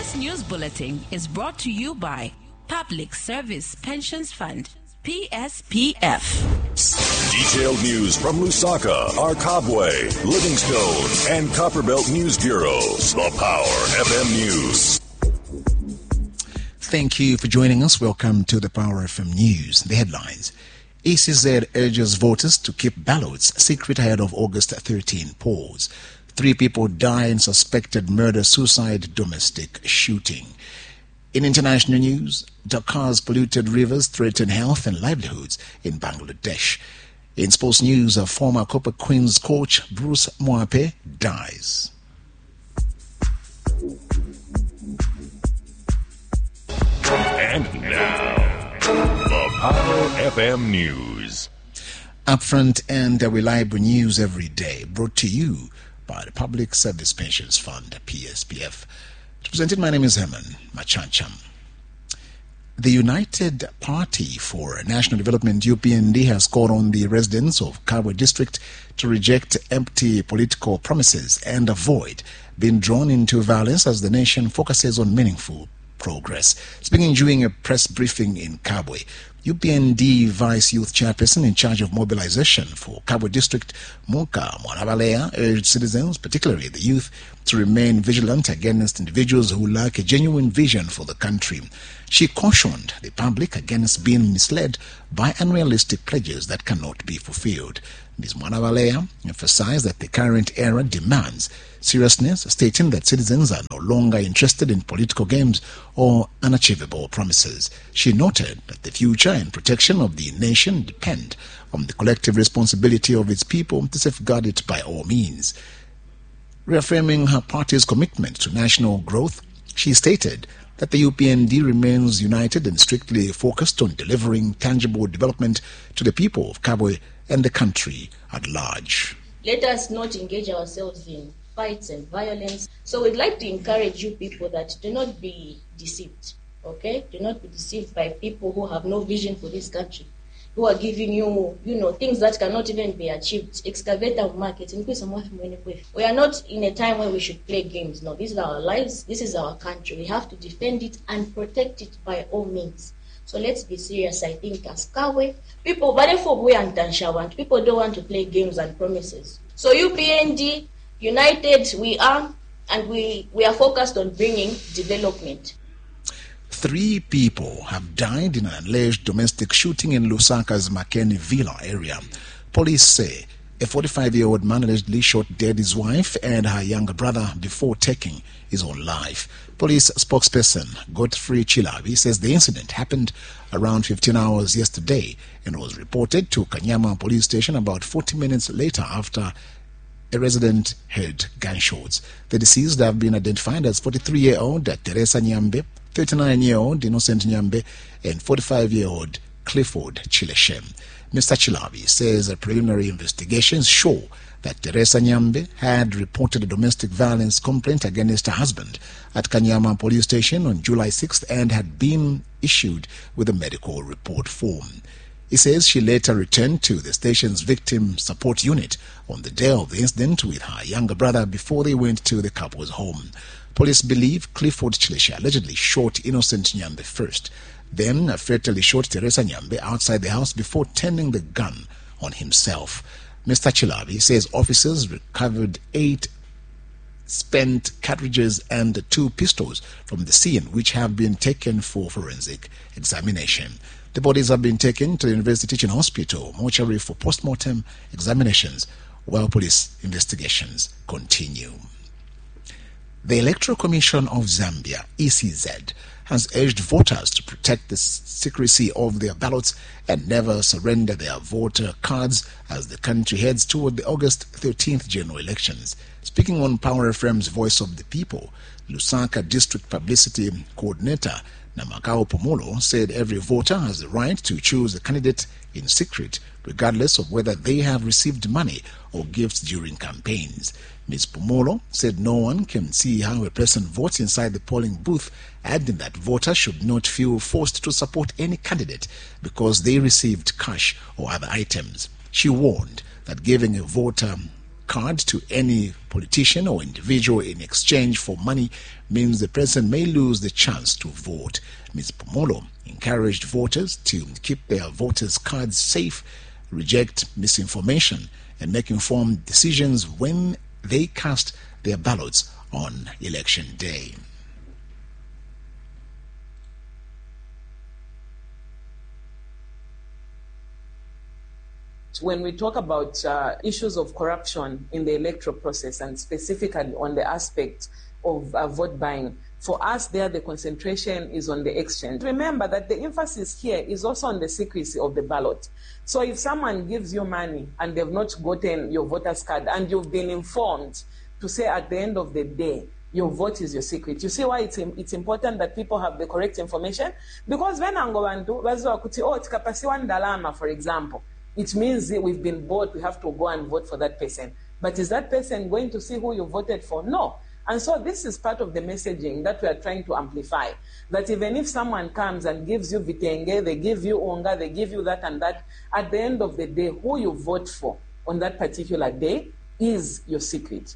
This news bulletin is brought to you by Public Service Pensions Fund, PSPF. Detailed news from Lusaka, Arkabwe, Livingstone, and Copperbelt News Bureaus. The Power FM News. Thank you for joining us. Welcome to the Power FM News. The headlines. ECZ urges voters to keep ballots secret ahead of August 13 polls. 3 people die in suspected murder-suicide domestic shooting. In international news, Dakar's polluted rivers threaten health and livelihoods in Bangladesh. In sports news, a former Copper Queens coach, Bruce Mwape, dies. And now, the Power FM News. Upfront and reliable news every day, brought to you by the Public Service Pensions Fund, PSPF. Presented, my name is Herman Machancham. The United Party for National Development, UPND, has called on the residents of Kabwe District to reject empty political promises and avoid being drawn into violence as the nation focuses on meaningful progress. Speaking during a press briefing in Kabwe, UPND Vice Youth Chairperson in charge of mobilization for Kabwe District, Muka Mwanabalea, urged citizens, particularly the youth, to remain vigilant against individuals who lack a genuine vision for the country. She cautioned the public against being misled by unrealistic pledges that cannot be fulfilled. Ms. Mwanabalea emphasized that the current era demands seriousness, stating that citizens are no longer interested in political games or unachievable promises. She noted that the future and protection of the nation depend on the collective responsibility of its people to safeguard it by all means. Reaffirming her party's commitment to national growth, she stated that the UPND remains united and strictly focused on delivering tangible development to the people of Kabwe and the country at large. Let us not engage ourselves in fights and violence. So we'd like to encourage you people that do not be deceived, okay? Do not be deceived by people who have no vision for this country, who are giving you, things that cannot even be achieved. Excavator market. We are not in a time where we should play games. No, these are our lives. This is our country. We have to defend it and protect it by all means. So let's be serious, I think, as Kabwe. People don't want to play games and promises. So UPND, united we are, and we are focused on bringing development. 3 people have died in an alleged domestic shooting in Lusaka's Makeni Villa area. Police say a 45-year-old man allegedly shot dead his wife and her younger brother before taking his own life. Police spokesperson Godfrey Chilabi says the incident happened around 15 hours yesterday and was reported to Kanyama police station about 40 minutes later after a resident heard gunshots. The deceased have been identified as 43-year-old Teresa Nyambe, 39-year-old Innocent Nyambe, and 45-year-old Clifford Chileshem. Mr. Chilabi says preliminary investigations show that Teresa Nyambe had reported a domestic violence complaint against her husband at Kanyama police station on July 6th and had been issued with a medical report form. He says she later returned to the station's victim support unit on the day of the incident with her younger brother before they went to the couple's home. Police believe Clifford Chilesha allegedly shot Innocent Nyambe first, then fatally shot Teresa Nyambe outside the house before turning the gun on himself. Mr. Chilabi says officers recovered 8 spent cartridges and 2 pistols from the scene, which have been taken for forensic examination. The bodies have been taken to the University Teaching Hospital mortuary for post-mortem examinations while police investigations continue. The Electoral Commission of Zambia, ECZ, has urged voters to protect the secrecy of their ballots and never surrender their voter cards as the country heads toward the August 13th general elections. Speaking on Power FM's Voice of the People, Lusaka District Publicity Coordinator Namakao Pomolo said every voter has the right to choose a candidate in secret, regardless of whether they have received money or gifts during campaigns. Ms. Pomolo said no one can see how a person votes inside the polling booth, adding that voters should not feel forced to support any candidate because they received cash or other items. She warned that giving a voter card to any politician or individual in exchange for money means the president may lose the chance to vote. Ms. Pomolo encouraged voters to keep their voters' cards safe, reject misinformation, and make informed decisions when they cast their ballots on election day. When we talk about issues of corruption in the electoral process and specifically on the aspect of vote buying, for us there the concentration is on the exchange. Remember that the emphasis here is also on the secrecy of the ballot. So if someone gives you money and they've not gotten your voter's card and you've been informed to say at the end of the day, your vote is your secret. You see why it's important that people have the correct information? Because when Angobantu, tikapasiwa ndalama, for example, it means that we've been bought, we have to go and vote for that person. But is that person going to see who you voted for? No. And so this is part of the messaging that we are trying to amplify. That even if someone comes and gives you vitenge, they give you onga, they give you that and that, at the end of the day, who you vote for on that particular day is your secret.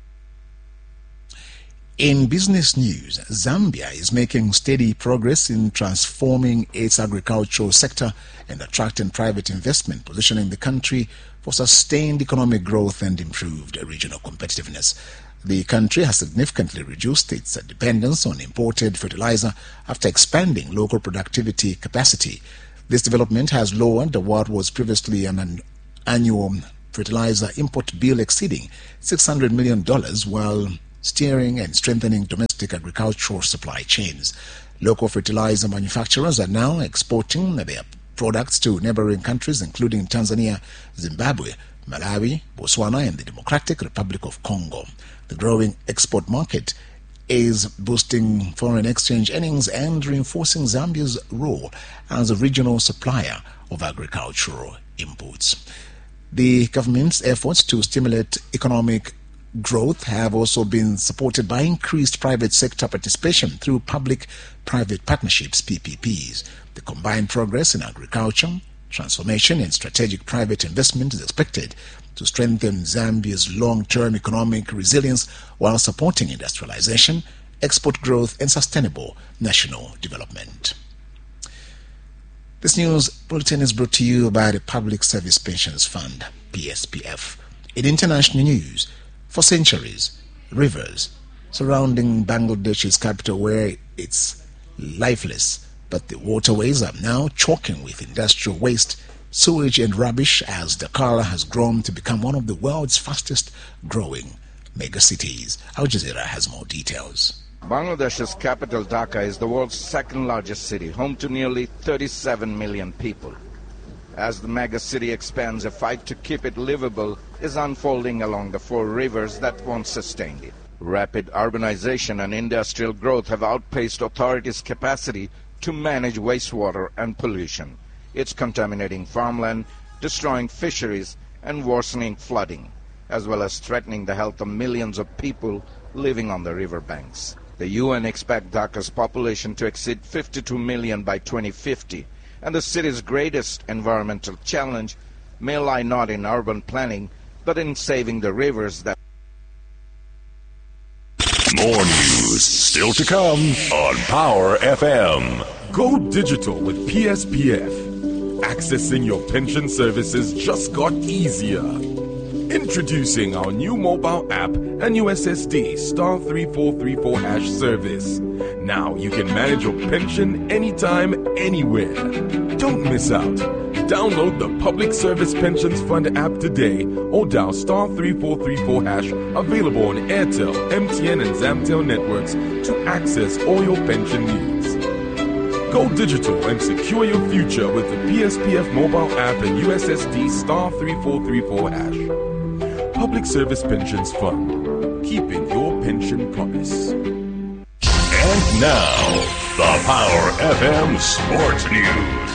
In business news, Zambia is making steady progress in transforming its agricultural sector and attracting private investment, positioning the country for sustained economic growth and improved regional competitiveness. The country has significantly reduced its dependence on imported fertilizer after expanding local productivity capacity. This development has lowered what was previously an annual fertilizer import bill exceeding $600 million while steering and strengthening domestic agricultural supply chains. Local fertilizer manufacturers are now exporting their products to neighboring countries including Tanzania, Zimbabwe, Malawi, Botswana, and the Democratic Republic of Congo. The growing export market is boosting foreign exchange earnings and reinforcing Zambia's role as a regional supplier of agricultural inputs. The government's efforts to stimulate economic growth have also been supported by increased private sector participation through public-private partnerships, PPPs. The combined progress in agriculture, transformation, and strategic private investment is expected to strengthen Zambia's long-term economic resilience while supporting industrialization, export growth, and sustainable national development. This news bulletin is brought to you by the Public Service Pensions Fund, PSPF. In international news, for centuries, rivers surrounding Bangladesh's capital were its lifeless, but the waterways are now choking with industrial waste, sewage and rubbish as Dhaka has grown to become one of the world's fastest growing megacities. Al Jazeera has more details. Bangladesh's capital Dhaka is the world's second largest city, home to nearly 37 million people. As the megacity expands, a fight to keep it livable is unfolding along the four rivers that once sustained it. Rapid urbanization and industrial growth have outpaced authorities' capacity to manage wastewater and pollution. It's contaminating farmland, destroying fisheries, and worsening flooding, as well as threatening the health of millions of people living on the riverbanks. The UN expects Dhaka's population to exceed 52 million by 2050, and the city's greatest environmental challenge may lie not in urban planning, but in saving the rivers that... More news still to come on Power FM. Go digital with PSPF. Accessing your pension services just got easier. Introducing our new mobile app and USSD *3434# service. Now you can manage your pension anytime, anywhere. Don't miss out. Download the Public Service Pensions Fund app today or dial *3434# available on Airtel, MTN, and Zamtel networks to access all your pension needs. Go digital and secure your future with the PSPF mobile app and USSD *3434#. Public Service Pensions Fund, keeping your pension promise. And now, the Power FM Sports News.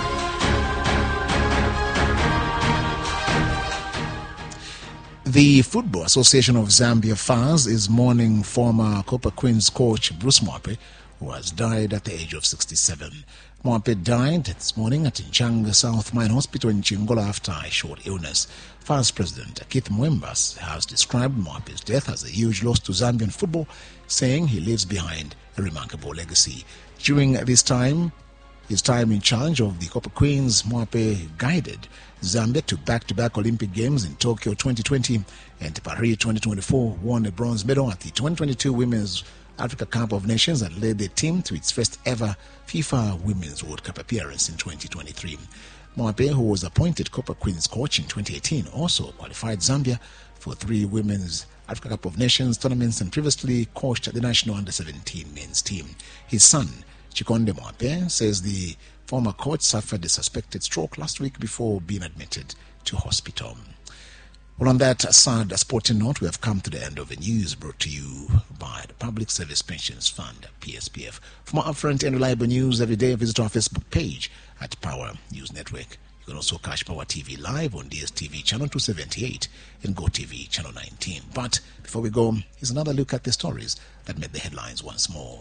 The Football Association of Zambia, FAZ, is mourning former Copper Queens coach Bruce Mwape, who has died at the age of 67. Moape died this morning at Nchanga South Mine Hospital in Chingola after a short illness. Vice President Keith Mwembas has described Moape's death as a huge loss to Zambian football, saying he leaves behind a remarkable legacy. During his time in charge of the Copper Queens, Moape guided Zambia to back-to-back Olympic Games in Tokyo 2020 and Paris 2024, won a bronze medal at the 2022 Women's Africa Cup of Nations and led the team to its first ever FIFA Women's World Cup appearance in 2023. Moape, who was appointed Copper Queens coach in 2018, also qualified Zambia for 3 Women's Africa Cup of Nations tournaments and previously coached the national under-17 men's team. His son, Chikonde Moape, says the former coach suffered a suspected stroke last week before being admitted to hospital. Well, on that sad sporting note, we have come to the end of the news brought to you by the Public Service Pensions Fund, PSPF. For more upfront and reliable news every day, visit our Facebook page at Power News Network. You can also catch Power TV live on DSTV channel 278 and GoTV channel 19. But before we go, here's another look at the stories that made the headlines once more.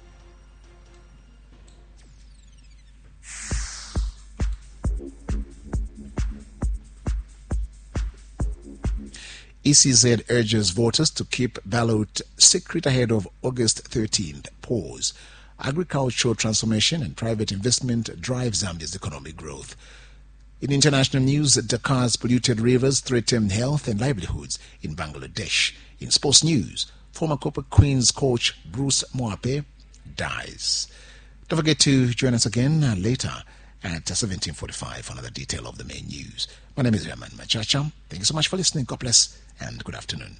ECZ urges voters to keep ballot secret ahead of August 13th pause. Agricultural transformation and private investment drive Zambia's economic growth. In international news, Dakar's polluted rivers threaten health and livelihoods in Bangladesh. In sports news, former Copper Queens coach Bruce Moape dies. Don't forget to join us again later at 17:45 for another detail of the main news. My name is Herman Machacha. Thank you so much for listening. God bless and good afternoon.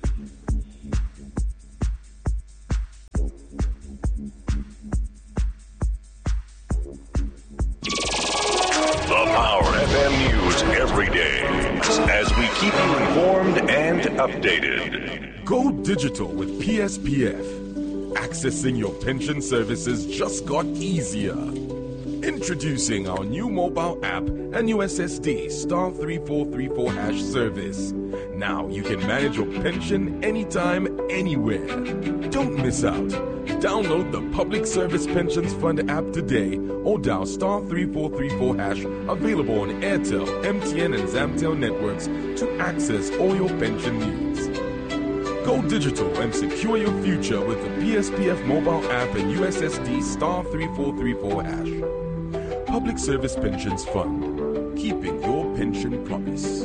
The Power FM News every day as we keep you informed and updated. Go digital with PSPF. Accessing your pension services just got easier. Introducing our new mobile app and USSD *3434# service. Now you can manage your pension anytime, anywhere. Don't miss out. Download the Public Service Pensions Fund app today or dial *3434# available on Airtel, MTN and Zamtel networks to access all your pension needs. Go digital and secure your future with the PSPF mobile app and USSD *3434#. Public Service Pensions Fund, keeping your pension promise.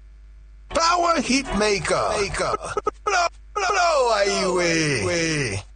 Power Hit Maker. Blow away.